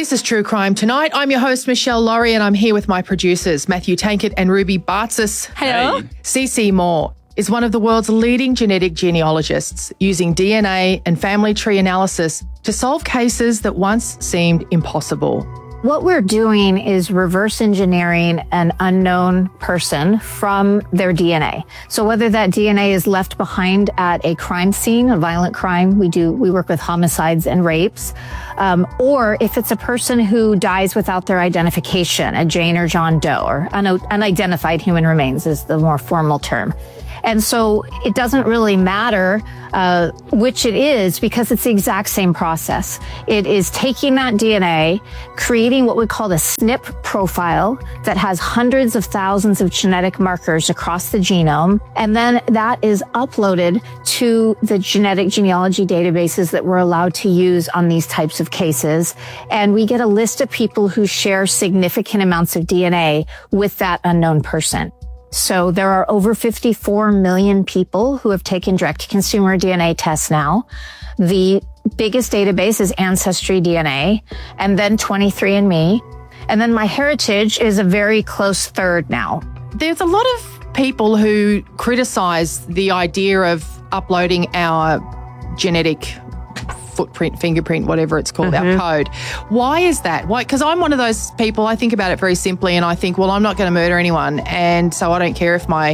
This is True Crime Tonight. I'm your host, Michelle Laurie, and I'm here with my producers, Matthew Tankett and Ruby Bartzis. Hello. Hey. CC Moore is one of the world's leading genetic genealogists, using DNA and family tree analysis to solve cases that once seemed impossible. What we're doing is reverse engineering an unknown person from their DNA. So whether that DNA is left behind at a crime scene, a violent crime, we work with homicides and rapes, or if it's a person who dies without their identification, a Jane or John Doe, or unidentified human remains is the more formal term. And so it doesn't really matter which it is, because it's the exact same process. It is taking that DNA, creating what we call the SNP profile that has hundreds of thousands of genetic markers across the genome. And then that is uploaded to the genetic genealogy databases that we're allowed to use on these types of cases. And we get a list of people who share significant amounts of DNA with that unknown person. So there are over 54 million people who have taken direct-to-consumer DNA tests now. The biggest database is Ancestry DNA, and then 23andMe. And then MyHeritage is a very close third now. There's a lot of people who criticize the idea of uploading our genetic footprint, fingerprint, whatever it's called, our code. Why is that? Why? Because I'm one of those people, I think about it very simply and I think, well, I'm not going to murder anyone, and so I don't care if my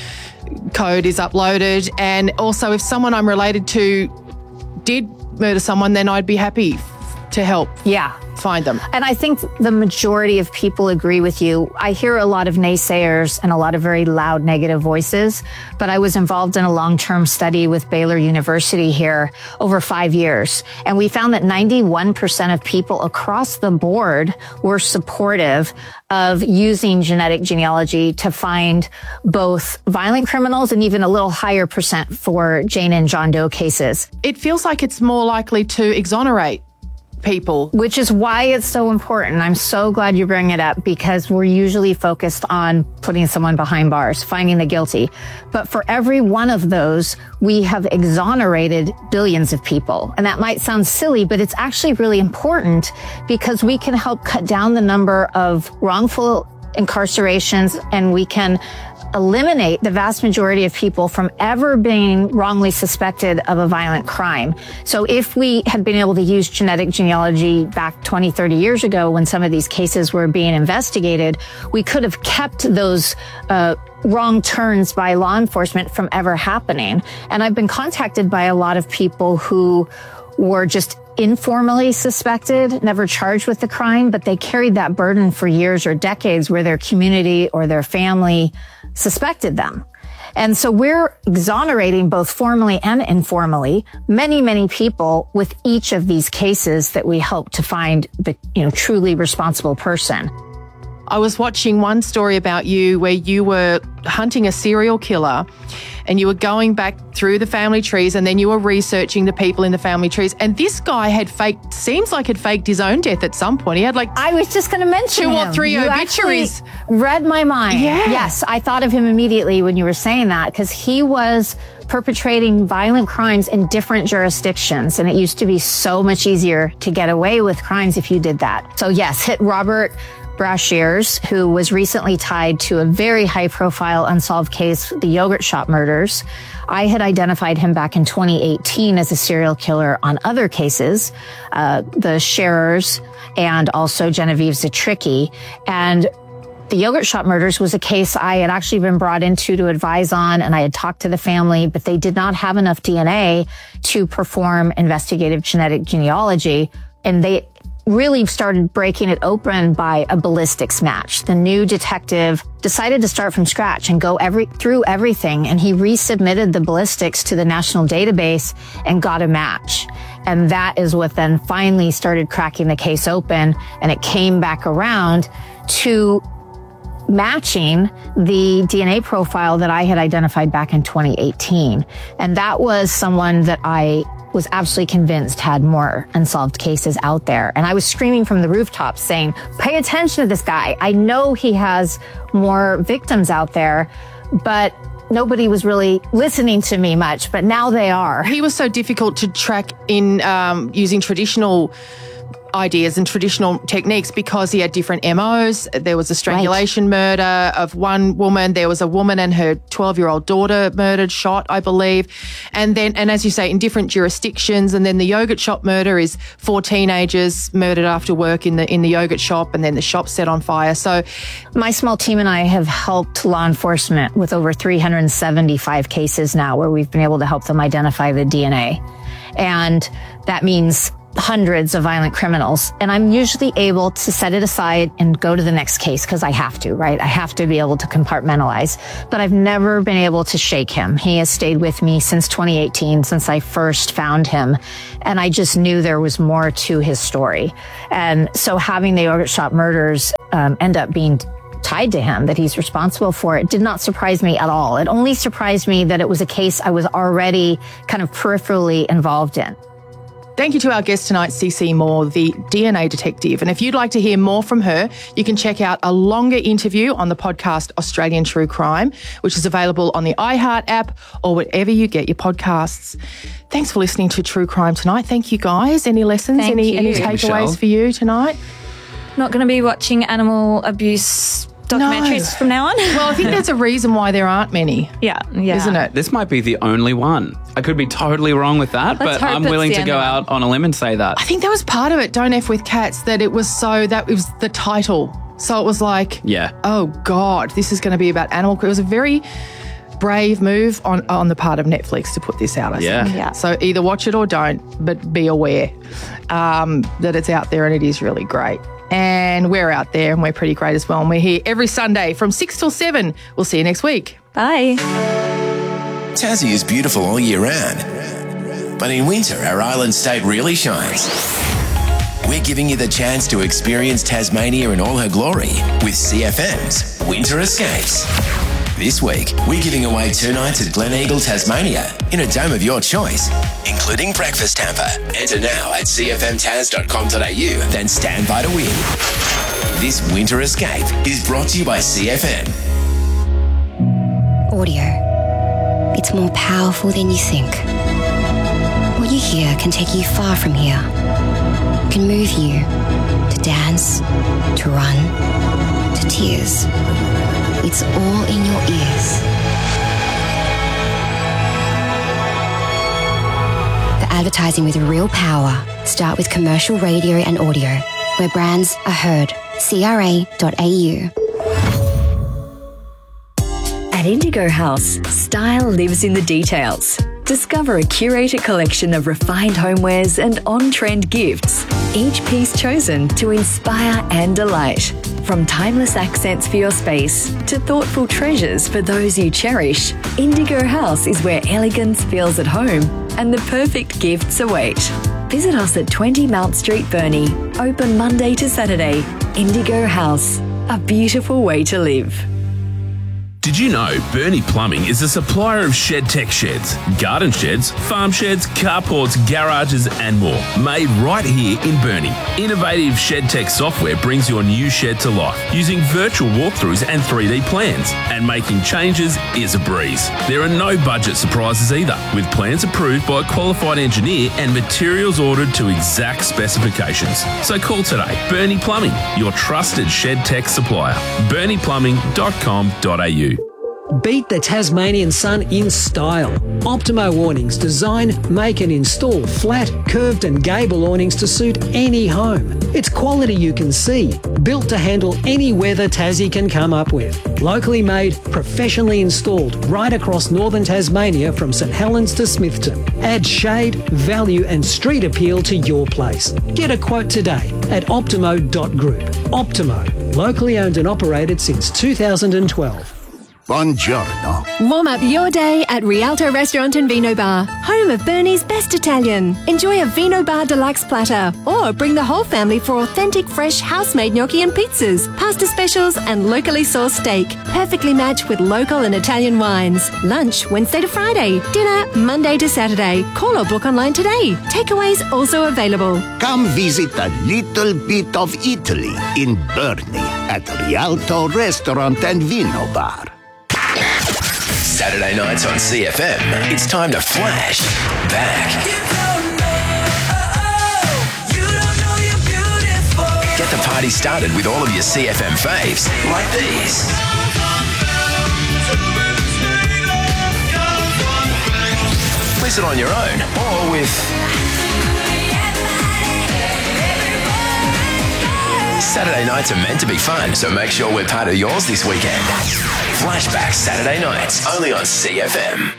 code is uploaded. And also, if someone I'm related to did murder someone, then I'd be happy to help find them. And I think the majority of people agree with you. I hear a lot of naysayers and a lot of very loud negative voices, but I was involved in a long-term study with Baylor University here over 5 years. And we found that 91% of people across the board were supportive of using genetic genealogy to find both violent criminals and even a little higher percent for Jane and John Doe cases. It feels like it's more likely to exonerate people. Which is why it's so important. I'm so glad you bring it up, because we're usually focused on putting someone behind bars, finding the guilty. But for every one of those, we have exonerated billions of people. And that might sound silly, but it's actually really important, because we can help cut down the number of wrongful incarcerations, and we can eliminate the vast majority of people from ever being wrongly suspected of a violent crime. So if we had been able to use genetic genealogy back 20, 30 years ago when some of these cases were being investigated, we could have kept those wrong turns by law enforcement from ever happening. And I've been contacted by a lot of people who were just informally suspected, never charged with the crime, but they carried that burden for years or decades where their community or their family suspected them. And so we're exonerating both formally and informally many, many people with each of these cases that we help to find the truly responsible person. I was watching one story about you where you were hunting a serial killer and you were going back through the family trees, and then you were researching the people in the family trees. And this guy had faked his own death at some point. He had I was just going to mention two him. or three obituaries. Read my mind. Yeah. Yes, I thought of him immediately when you were saying that, because he was perpetrating violent crimes in different jurisdictions. And it used to be so much easier to get away with crimes if you did that. So yes, hit Robert Brashears, who was recently tied to a very high-profile unsolved case, the yogurt shop murders. I had identified him back in 2018 as a serial killer on other cases, the Scherers and also Genevieve Zatricki. And the yogurt shop murders was a case I had actually been brought into to advise on, and I had talked to the family, but they did not have enough DNA to perform investigative genetic genealogy. And they really started breaking it open by a ballistics match. The new detective decided to start from scratch and go through everything, and he resubmitted the ballistics to the national database and got a match. And that is what then finally started cracking the case open, and it came back around to matching the DNA profile that I had identified back in 2018. And that was someone that I was absolutely convinced had more unsolved cases out there. And I was screaming from the rooftops saying, pay attention to this guy. I know he has more victims out there, but nobody was really listening to me much, but now they are. He was so difficult to track in using traditional ideas and traditional techniques because he had different MOs. There was a strangulation murder of one woman. There was a woman and her 12-year-old daughter murdered, shot, I believe. And as you say, in different jurisdictions. And then the yogurt shop murder is 4 teenagers murdered after work in the yogurt shop, and then the shop set on fire. So my small team and I have helped law enforcement with over 375 cases now where we've been able to help them identify the DNA. And that means hundreds of violent criminals. And I'm usually able to set it aside and go to the next case because I have to, right? I have to be able to compartmentalize. But I've never been able to shake him. He has stayed with me since 2018, since I first found him. And I just knew there was more to his story. And so having the yogurt shop murders end up being tied to him, that he's responsible for it, did not surprise me at all. It only surprised me that it was a case I was already kind of peripherally involved in. Thank you to our guest tonight, CC Moore, the DNA detective. And if you'd like to hear more from her, you can check out a longer interview on the podcast Australian True Crime, which is available on the iHeart app or wherever you get your podcasts. Thanks for listening to True Crime tonight. Thank you, guys. Any lessons, any takeaways for you tonight? Not going to be watching animal abuse documentaries from now on. Well, I think there's a reason why there aren't many. Yeah. Isn't it? This might be the only one. I could be totally wrong with that, but I'm willing to go out on a limb and say that. I think that was part of it, Don't F with Cats, that it was the title. So it was like, oh God, this is going to be about animal. It was a very brave move on the part of Netflix to put this out, I think. Yeah. So either watch it or don't, but be aware that it's out there and it is really great. And we're out there and we're pretty great as well. And we're here every Sunday from 6 till 7. We'll see you next week. Bye. Tassie is beautiful all year round. But in winter, our island state really shines. We're giving you the chance to experience Tasmania in all her glory with CFM's Winter Escapes. This week, we're giving away 2 nights at Glen Eagle, Tasmania, in a dome of your choice, including breakfast hamper. Enter now at cfmtaz.com.au, then stand by to win. This Winter Escape is brought to you by CFM. Audio. It's more powerful than you think. What you hear can take you far from here. It can move you to dance, to run, to tears. It's all in your ears. The advertising with real power. Start with commercial radio and audio, where brands are heard. CRA.au. At Indigo House, style lives in the details. Discover a curated collection of refined homewares and on-trend gifts, each piece chosen to inspire and delight. From timeless accents for your space to thoughtful treasures for those you cherish, Indigo House is where elegance feels at home and the perfect gifts await. Visit us at 20 Mount Street, Burnie. Open Monday to Saturday. Indigo House, a beautiful way to live. Did you know Burnie Plumbing is a supplier of ShedTech sheds, garden sheds, farm sheds, carports, garages and more, made right here in Burnie. Innovative ShedTech software brings your new shed to life using virtual walkthroughs and 3D plans, and making changes is a breeze. There are no budget surprises either, with plans approved by a qualified engineer and materials ordered to exact specifications. So call today. Burnie Plumbing, your trusted ShedTech supplier. BurniePlumbing.com.au. Beat the Tasmanian sun in style. Optimo Awnings design, make and install flat, curved and gable awnings to suit any home. It's quality you can see, built to handle any weather Tassie can come up with. Locally made, professionally installed right across northern Tasmania from St Helens to Smithton. Add shade, value and street appeal to your place. Get a quote today at optimo.group. Optimo, locally owned and operated since 2012. Buongiorno. Warm up your day at Rialto Restaurant and Vino Bar, home of Burnie's best Italian. Enjoy a Vino Bar deluxe platter, or bring the whole family for authentic fresh house-made gnocchi and pizzas, pasta specials and locally sourced steak, perfectly matched with local and Italian wines. Lunch Wednesday to Friday, dinner Monday to Saturday. Call or book online today. Takeaways also available. Come visit a little bit of Italy in Burnie at Rialto Restaurant and Vino Bar. Saturday nights on CFM, it's time to flash back. the party started with all of your CFM faves, like these. Listen on your own or with Saturday nights are meant to be fun, so make sure we're part of yours this weekend. Flashback Saturday nights, only on CFM.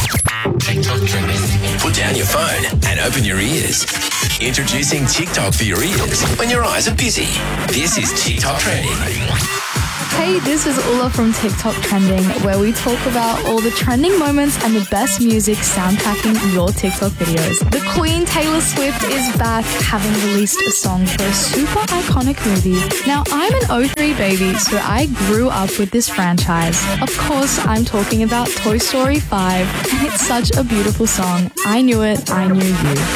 Put down your phone and open your ears. Introducing TikTok for your ears when your eyes are busy. This is TikTok Trending. Hey, this is Ula from TikTok Trending, where we talk about all the trending moments and the best music soundtracking your TikTok videos. The Queen Taylor Swift is back, having released a song for a super iconic movie. Now, I'm an 03 baby, so I grew up with this franchise. Of course, I'm talking about Toy Story 5, and it's such a beautiful song. I knew it, I knew you.